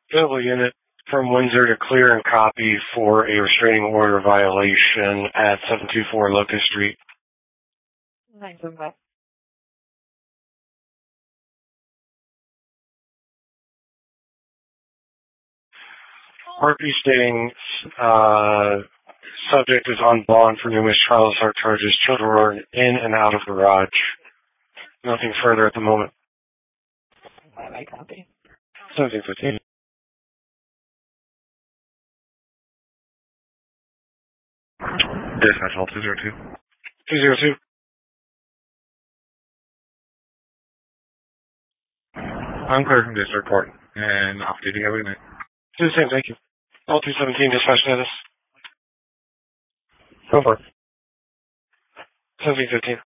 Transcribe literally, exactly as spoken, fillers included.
Available unit from Windsor to clear and copy for a restraining order violation at seven two four Locust Street. Thanks, bye. R P stating uh, subject is on bond for numerous trial assault charges. Children were in and out of the garage. Nothing further at the moment. I copy. seventeen fifteen. Dispatch all two zero two. two zero two. I'm clear from district court and off duty. Have a good night. Do the same, thank you. All two seventeen dispatch status. Go for it. seventeen fifteen.